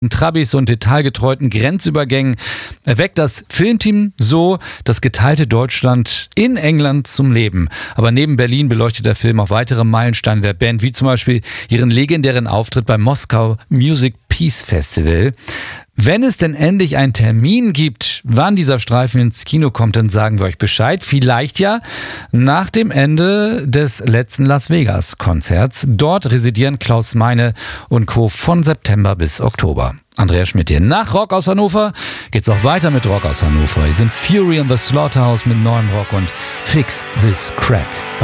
Trabis und detailgetreuten Grenzübergängen erweckt das Filmteam so das geteilte Deutschland in England zum Leben. Aber neben Berlin beleuchtet der Film auch weitere Meilensteine der Band, wie zum Beispiel ihren legendären Auftritt beim Moskau Music Peace Festival. Wenn es denn endlich einen Termin gibt, wann dieser Streifen ins Kino kommt, dann sagen wir euch Bescheid. Vielleicht ja nach dem Ende des letzten Las Vegas Konzerts. Dort residieren Klaus Meine und Co. von September bis Oktober. Andreas Schmidt hier. Nach Rock aus Hannover geht's auch weiter mit Rock aus Hannover. Hier sind Fury and the Slaughterhouse mit neuem Rock und Fix This Crack.